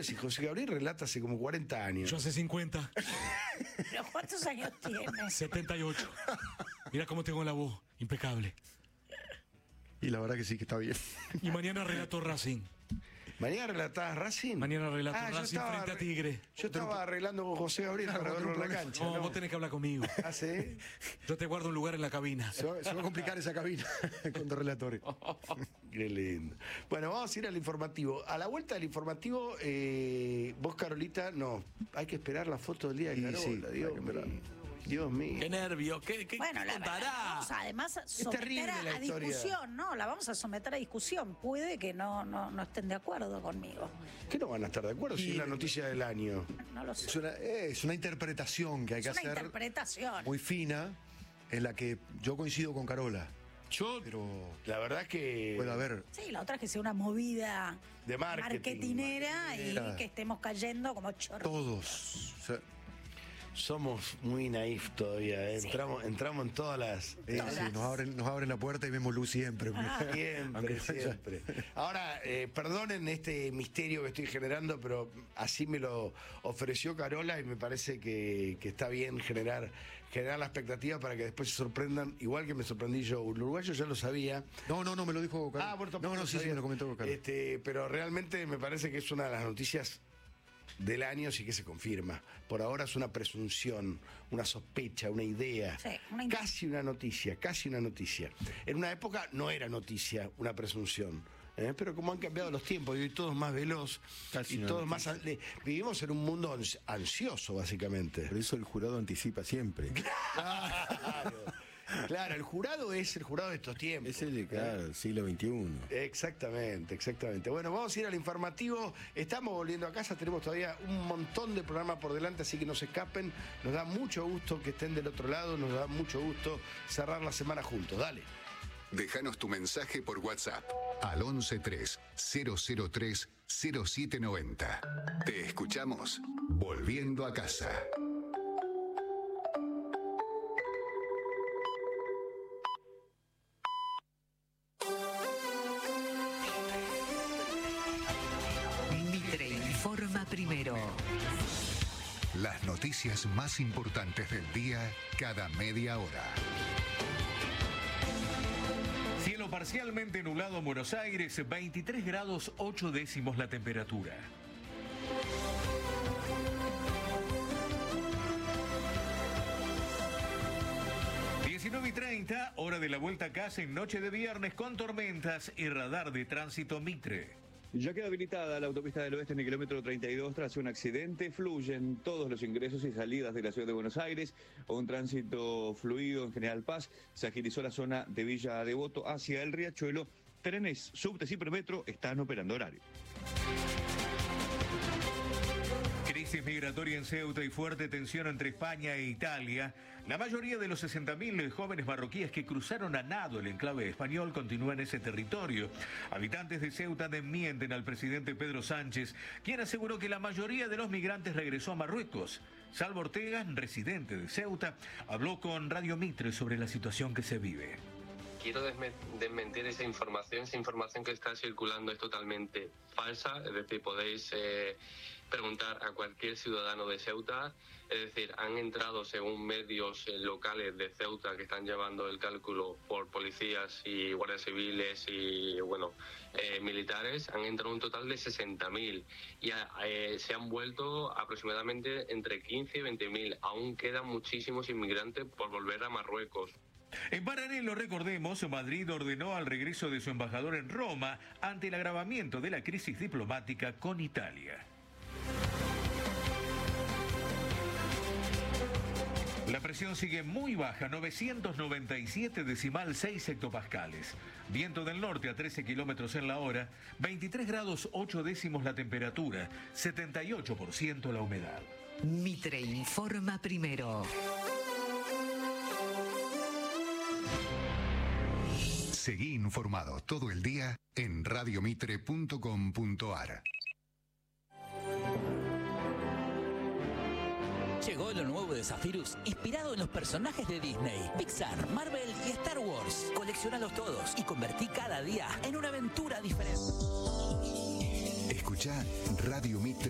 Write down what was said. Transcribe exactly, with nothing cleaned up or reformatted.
sabía si José Gabriel relata hace como cuarenta años. Yo hace cincuenta. ¿Pero cuántos años tienes? setenta y ocho. Mira cómo tengo la voz, impecable. Y la verdad que sí que está bien. Y mañana relato Racing. ¿Mañana relatás Racing? Mañana relato Ah, yo Racing estaba frente a arre- Tigre. Yo estaba arreglando con José Gabriel Claro, para verlo en la otro cancha. No, ¿no? vos tenés que hablar conmigo. ¿Ah, sí? Yo te guardo un lugar en la cabina. Se va, se va a complicar esa cabina con dos relatores. Qué lindo. Bueno, vamos a ir al informativo. A la vuelta del informativo, eh, vos, Carolita, no, hay que esperar la foto del día de Sí, Carola. sí, Dios hay que esperar. mío. Dios mío. Qué nervio, qué, qué Bueno, la contará. verdad, vamos a, además a someter terrible a, la a historia. discusión, ¿no? La vamos a someter a discusión. Puede que no, no, no estén de acuerdo conmigo. ¿Qué no van a estar de acuerdo si Y- es la noticia del año? No lo sé. Es una, eh, es una interpretación que hay Es que una hacer interpretación. muy fina, en la que yo coincido con Carola. Yo, Pero la verdad que... puede haber. Sí, la otra es que sea una movida De marketing. marketinera y Marketinera. que estemos cayendo como chorros. Todos. O sea, Somos muy naif todavía. ¿eh? Sí. Entramos, entramos en todas las... eh, Todas. sí, nos, abren, nos abren la puerta y vemos luz siempre. Siempre, Aunque vaya- siempre. Ahora, eh, perdonen este misterio que estoy generando, pero así me lo ofreció Carola y me parece que, que está bien generar, generar la expectativa para que después se sorprendan, igual que me sorprendí yo. El uruguayo ya lo sabía. No, no, no, me lo dijo Carola. Ah, bueno, no, tampoco no, lo sí, sí, sabía. me lo comentó Carola. Este, pero realmente me parece que es una de las noticias del año, sí que se confirma. Por ahora es una presunción, una sospecha, una idea. Sí, una in- Casi una noticia, casi una noticia. En una época no era noticia, una presunción. ¿eh? Pero como han cambiado los tiempos y hoy todo es más veloz Casi y una todo es más... noticia. an- Vivimos en un mundo ans- ansioso, básicamente. Por eso el jurado anticipa siempre. Claro, claro, el jurado es el jurado de estos tiempos. Es el de, claro, el siglo veintiuno. Exactamente, exactamente. Bueno, vamos a ir al informativo. Estamos volviendo a casa, tenemos todavía un montón de programas por delante, así que no se escapen. Nos da mucho gusto que estén del otro lado, nos da mucho gusto cerrar la semana juntos. Dale. Déjanos tu mensaje por WhatsApp al once tres cero cero tres cero siete noventa. Te escuchamos volviendo a casa. Mitre informa primero. Las noticias más importantes del día cada media hora. Cielo parcialmente nublado en Buenos Aires, veintitrés grados ocho décimos la temperatura. diecinueve y treinta, hora de la vuelta a casa en noche de viernes con tormentas y radar de tránsito Mitre. Ya queda habilitada la autopista del oeste en el kilómetro treinta y dos tras un accidente. Fluyen todos los ingresos y salidas de la ciudad de Buenos Aires. Un tránsito fluido en General Paz. Se agilizó la zona de Villa Devoto hacia el Riachuelo. Trenes, subtes y premetro están operando horario. Crisis migratoria en Ceuta y fuerte tensión entre España e Italia. La mayoría de los sesenta mil jóvenes marroquíes que cruzaron a nado el enclave español continúan en ese territorio. Habitantes de Ceuta desmienten al presidente Pedro Sánchez, quien aseguró que la mayoría de los migrantes regresó a Marruecos. Salvo Ortega, residente de Ceuta, habló con Radio Mitre sobre la situación que se vive. Quiero desme- desmentir esa información. Esa información que está circulando es totalmente falsa. Es decir, podéis eh, preguntar a cualquier ciudadano de Ceuta. Es decir, han entrado, según medios eh, locales de Ceuta que están llevando el cálculo por policías y guardias civiles y, bueno, eh, militares, han entrado un total de sesenta mil y eh, se han vuelto aproximadamente entre quince y veinte mil. Aún quedan muchísimos inmigrantes por volver a Marruecos. En paralelo, recordemos, Madrid ordenó al regreso de su embajador en Roma ante el agravamiento de la crisis diplomática con Italia. La presión sigue muy baja, novecientos noventa y siete decimal seis hectopascales. Viento del norte a trece kilómetros en la hora, veintitrés grados ocho décimos la temperatura, setenta y ocho por ciento la humedad. Mitre informa primero. Seguí informado todo el día en radiomitre punto com punto ar. Llegó lo nuevo de Zephyrus, inspirado en los personajes de Disney, Pixar, Marvel y Star Wars. Coleccionalos todos y convertí cada día en una aventura diferente. Escucha Radio Mitre.